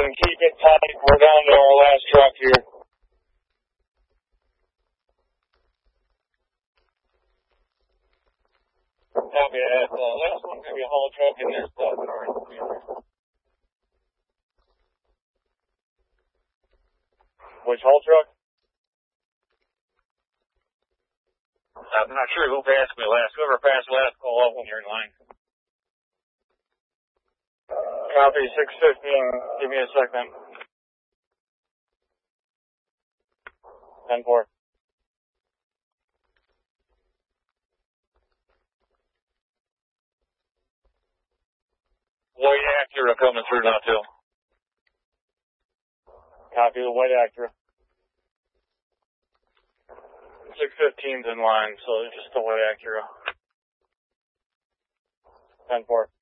keep it tight. We're down to our last truck here. Copy that. Last one's going to be a haul truck in this car. Which haul truck? I'm not sure who passed me last. Whoever passed last, call up when you're in line. Copy 615. Give me a second. 10-4. White Acura coming through now, too. Copy the white Acura. 615's in line, so just the white Acura. 10-4.